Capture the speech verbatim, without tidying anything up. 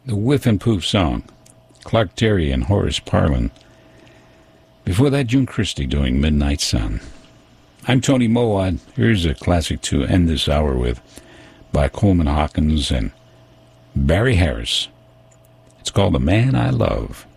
the Whiff and Poof song, Clark Terry and Horace Parlan. Before that, June Christy doing Midnight Sun. I'm Tony Mowat. Here's a classic to end this hour with by Coleman Hawkins and Barry Harris. It's called The Man I Love.